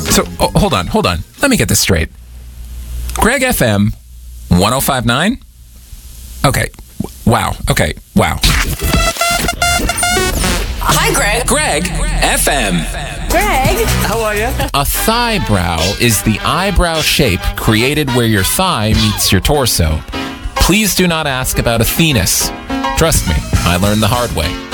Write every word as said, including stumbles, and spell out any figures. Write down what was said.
So, oh, hold on, hold on. Let me get this straight. Greg F M, one oh five point nine? Okay. Wow. Okay. Wow. Hi, Greg. Greg F M. Greg. How are you? A thigh brow is the eyebrow shape created where your thigh meets your torso. Please do not ask about a Venus. Trust me, I learned the hard way.